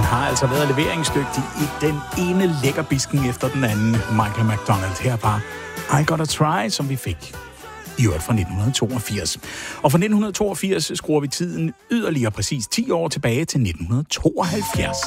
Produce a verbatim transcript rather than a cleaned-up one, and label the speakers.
Speaker 1: har altså været leveringsdygtig i den ene lækkerbisken efter den anden. Michael McDonald her var I Gotta Try, som vi fik i øvrigt fra nitten toogfirs. Og fra nitten toogfirs skruer vi tiden yderligere præcis ti år tilbage til nitten tooghalvfjerds.